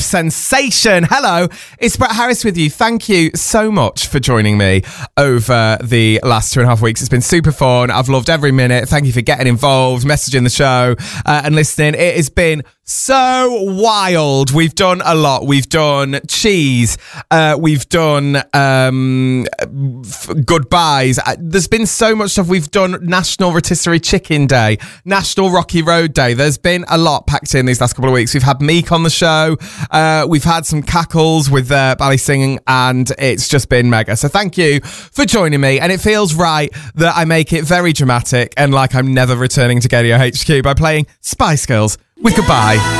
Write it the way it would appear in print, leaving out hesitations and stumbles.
sensation. Hello, it's Brett Harris with you. Thank you so much for joining me over the last 2.5 weeks. It's been super fun. I've loved every minute. Thank you for getting involved, messaging the show, and listening. It has been so wild. We've done a lot. We've done cheese. We've done goodbyes. There's been so much stuff. We've done National Rotisserie Chicken Day, National Rocky Road Day. There's been a lot packed in these last couple of weeks. We've had Meek on the show. We've had some cackles with Bally singing, and it's just been mega. So thank you for joining me. And it feels right that I make it very dramatic and like I'm never returning to Gadio HQ by playing Spice Girls with Goodbye.